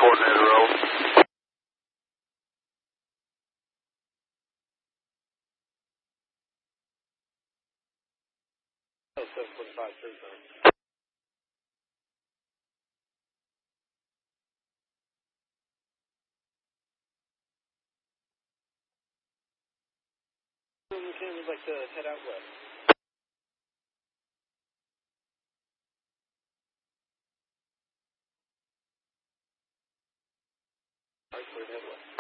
coordinator roll. Oh, 745 through zone. Lieutenant, we'd like to head out west. All right, clear to head west.